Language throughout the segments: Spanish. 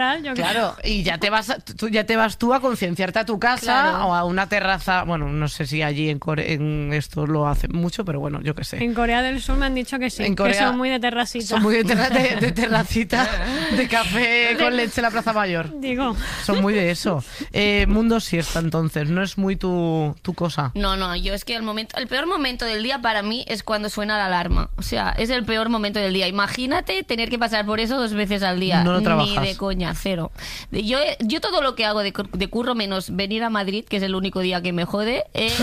Claro, y ya te vas tú a concienciarte a tu casa o a una terraza. Bueno, no sé si allí en esto lo hacen mucho, pero bueno, yo qué sé. En Corea del Sur me han dicho que sí, en Corea, que son muy de terracita. Son muy de terracita, de café con leche en la Plaza Mayor. Digo. Son muy de eso. Mundo siesta, entonces, no es muy tu cosa. No, yo es que el peor momento del día para mí es cuando suena la alarma. O sea, es el peor momento del día. Imagínate tener que pasar por eso 2 veces al día. No lo trabajas. Ni de coña, cero. Yo todo lo que hago de curro, menos venir a Madrid, que es el único día que me jode, he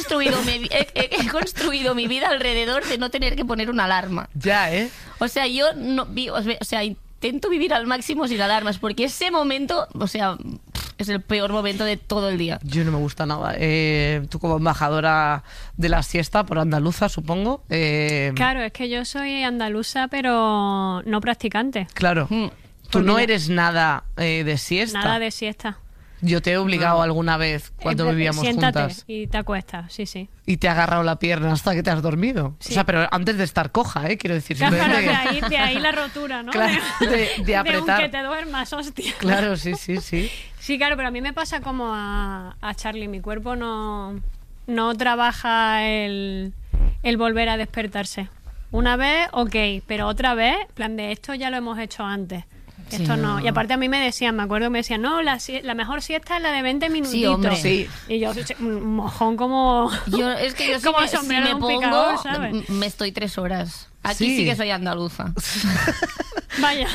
construido mi vida alrededor de no tener que poner una alarma. Ya, O sea, yo intento vivir al máximo sin alarmas, porque ese momento, o sea, es el peor momento de todo el día. Yo no me gusta nada. Tú como embajadora de la siesta, por andaluza, supongo. Claro, es que yo soy andaluza, pero no practicante. Claro. Tú no eres nada de siesta. Nada de siesta. Yo te he obligado alguna vez cuando vivíamos juntas. Y te acuestas, sí. Y te ha agarrado la pierna hasta que te has dormido. Sí. O sea, pero antes de estar coja, quiero decir. Claro, de ahí la rotura, ¿no? Claro, de apretar. De que te duermas, hostia. Claro, sí. Sí, claro, pero a mí me pasa como a Charlie. Mi cuerpo no trabaja el volver a despertarse. Una vez, ok, pero otra vez, plan de esto ya lo hemos hecho antes. Esto no. Y aparte a mí me acuerdo que me decían, no, la mejor siesta es la de 20 minutitos. Sí, hombre. Sí. Y yo, un mojón como... Es que yo como si me pongo, picador, ¿sabes? Me estoy 3 horas. Aquí sí que soy andaluza. Vaya.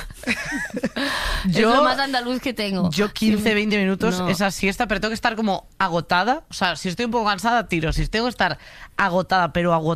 Es lo más andaluz que tengo. Yo 15, 20 minutos esa siesta, pero tengo que estar como agotada. O sea, si estoy un poco cansada, tiro. Si tengo que estar agotada,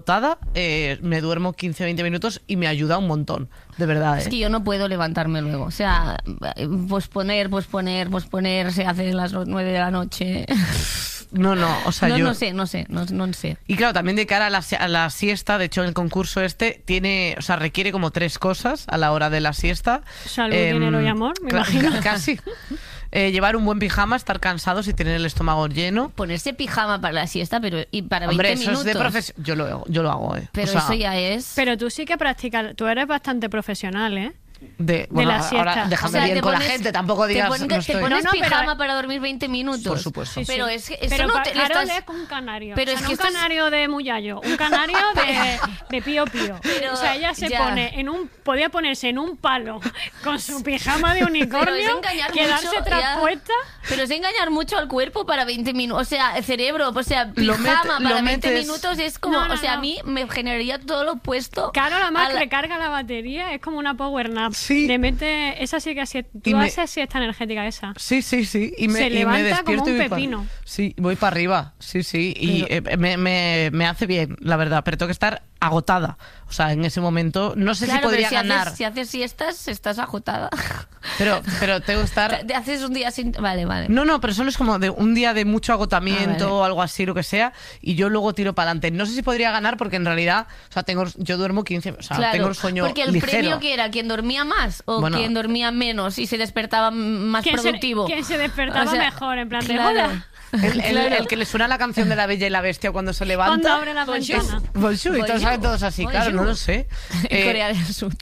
me duermo 15, 20 minutos y me ayuda un montón. De verdad, Es que yo no puedo levantarme luego. O sea, posponer, se hace las 9 de la noche. No, o sea, yo... No sé. Y claro, también de cara a la siesta, de hecho, el concurso requiere como 3 cosas a la hora de la siesta. Salud, dinero y amor, me imagino. Casi. Llevar un buen pijama, estar cansados y tener el estómago lleno. Ponerse pijama para la siesta, pero y para 20 Hombre, eso minutos. es de profesión. Yo lo hago, Pero eso ya es... Pero tú sí que practicas, tú eres bastante profesional, ¿eh? De la siesta. Ahora déjame bien con la gente, tampoco digas... Te pones pijama para dormir 20 minutos. Por supuesto. Sí. Pero es que eso pero no te Carol es un canario. Pero es que un canario de Muyallo, un canario de Pío Pío. Pero, o sea, ella podía ponerse en un palo con su pijama de unicornio, quedarse traspuesta. Pero es engañar mucho al cuerpo para 20 minutos. O sea, el cerebro, pijama para 20 minutos es como... a mí me generaría todo lo opuesto. Carol, además, recarga la batería, es como una power nap. Sí. Le mete esa sí que así. Tú haces siesta energética esa. Sí. Se levanta como un pepino. Sí, voy para arriba. Sí. Y me hace bien, la verdad. Pero tengo que estar agotada. O sea, en ese momento no sé si podría ganar. Si haces siestas, estás agotada. Pero tengo que estar... Te haces un día sin... Vale. No, pero solo es como de un día de mucho agotamiento o algo así, lo que sea, y yo luego tiro para adelante. No sé si podría ganar porque en realidad, o sea, yo duermo 15, o sea, tengo el sueño porque el ligero. premio que era quien dormía más o quien dormía menos y se despertaba más productivo. Quien se despertaba mejor, en plan de claro. hola. El que le suena la canción de La Bella y la Bestia cuando se levanta. Cuando abre la ventana. Bonjour, y todos saben todos así, claro, no lo sé. En Corea del Sur.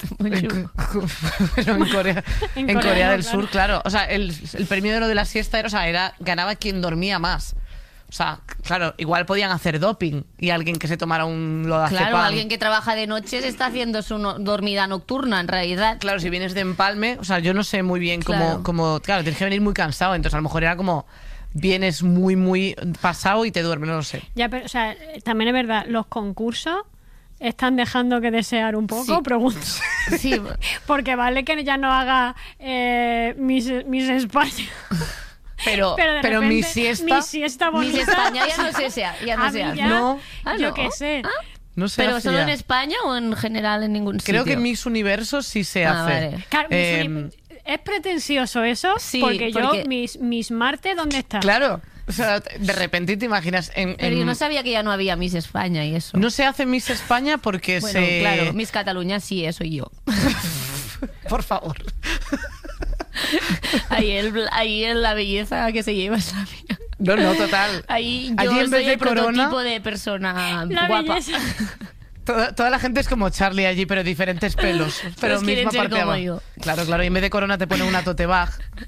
Pero en Corea del Sur, claro. O sea, el premio de lo de la siesta ganaba quien dormía más. O sea, claro, igual podían hacer doping y alguien que se tomara un lodazepam. Claro, alguien que trabaja de noche se está haciendo su dormida nocturna, en realidad. Claro, si vienes de empalme, o sea, yo no sé muy bien cómo... Claro, tienes que venir muy cansado, entonces a lo mejor era como... Vienes muy, muy pasado y te duermes, no lo sé. Ya, pero, o sea, también es verdad, los concursos están dejando que desear un poco, sí. Pregunto. Sí. Porque vale que ya no haga Miss España. Pero repente, mi siesta bonita. Miss España ya no sé, ya no sé. No. Yo qué sé. No se ¿Pero hace solo ya. en España o en general en ningún sitio? Creo que Miss Universo sí se hace. Vale. Claro, ¿es pretencioso eso? Sí, porque yo, Miss Marte, ¿dónde está? Claro. O sea, de repente te imaginas... Pero yo no sabía que ya no había Miss España y eso. No se hace Miss España porque claro, Miss Cataluña sí, eso y yo. Por favor. Ahí la belleza que se lleva es la mía. No, total. Ahí yo allí en vez soy de el corona, prototipo de persona la guapa. Belleza. Toda la gente es como Charlie allí, pero diferentes pelos. Pero quieren misma ser parte como abajo. yo. Claro, y en vez de corona te pone una tote bag.